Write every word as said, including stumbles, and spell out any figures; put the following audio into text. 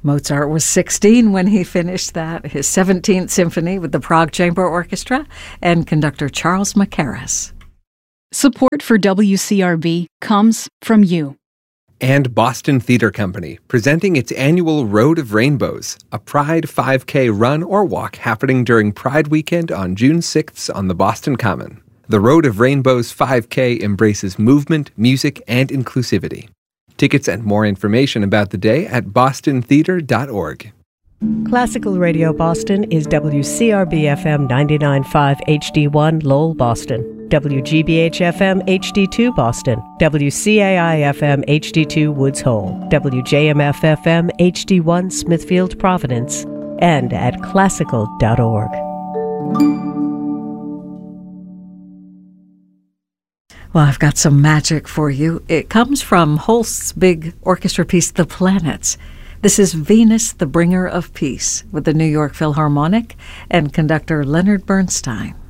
Mozart was sixteen when he finished that, his seventeenth Symphony with the Prague Chamber Orchestra and conductor Charles Mackerras. Support for W C R B comes from you. And Boston Theater Company, presenting its annual Road of Rainbows, a Pride five K run or walk happening during Pride Weekend on June sixth on the Boston Common. The Road of Rainbows five K embraces movement, music, and inclusivity. Tickets and more information about the day at boston theater dot org. Classical Radio Boston is W C R B F M ninety-nine point five H D one Lowell, Boston. W G B H F M H D two Boston, W C A I F M H D two Woods Hole, W J M F F M H D one Smithfield Providence, and at classical dot org. Well, I've got some magic for you. It comes from Holst's big orchestra piece, The Planets. This is Venus, the Bringer of Peace, with the New York Philharmonic and conductor Leonard Bernstein.